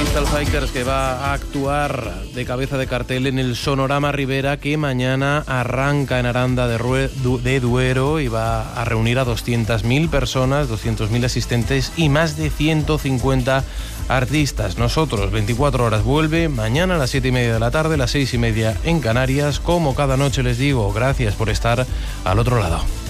Crystal Fighters, que va a actuar de cabeza de cartel en el Sonorama Ribera, que mañana arranca en Aranda de Duero y va a reunir a 200.000 personas, 200.000 asistentes y más de 150 artistas. Nosotros, 24 horas vuelve mañana a las 7:30 de la tarde, las 6:30 en Canarias. Como cada noche les digo, gracias por estar al otro lado.